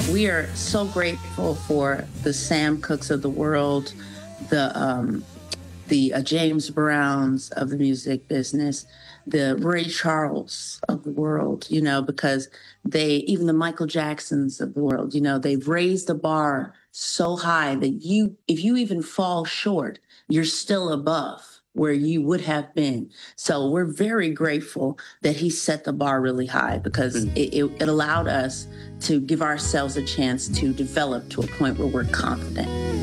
We are so grateful for the Sam Cookes of the world, the James Browns of the music business, the Ray Charles of the world, because even the Michael Jacksons of the world, they've raised the bar so high that if you even fall short, you're still above where you would have been. So we're very grateful that he set the bar really high, because it allowed us to give ourselves a chance to develop to a point where we're confident.